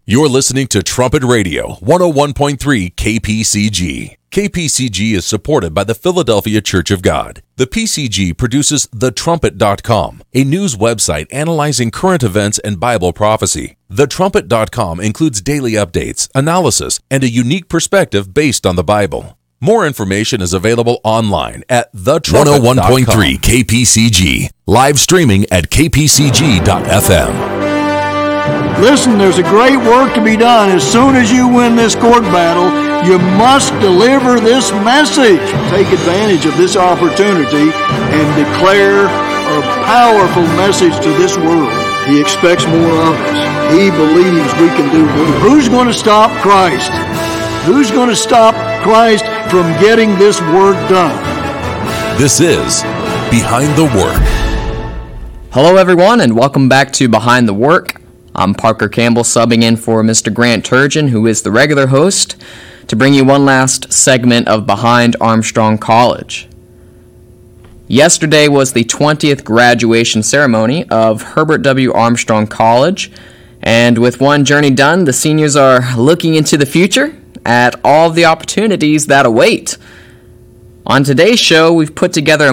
You're listening to Trumpet Radio, 101.3 KPCG. KPCG is supported by the Philadelphia Church of God. The PCG produces TheTrumpet.com, a news website analyzing current events and Bible prophecy. TheTrumpet.com includes daily updates, analysis, and a unique perspective based on the Bible. More information is available online at TheTrumpet.com. 101.3 KPCG, live streaming at kpcg.fm. Listen, there's a great work to be done. As soon as you win this court battle, you must deliver this message. Take advantage of this opportunity and declare a powerful message to this world. He expects more of us. He believes we can do more. Who's going to stop Christ? Who's going to stop Christ from getting this work done? This is Behind the Work. Hello, everyone, and welcome back to Behind the Work. I'm Parker Campbell, subbing in for Mr. Grant Turgeon, who is the regular host, to bring you one last segment of Behind Armstrong College. Yesterday was the 20th graduation ceremony of Herbert W. Armstrong College, and with one journey done, the seniors are looking into the future at all the opportunities that await. On today's show, we've put together a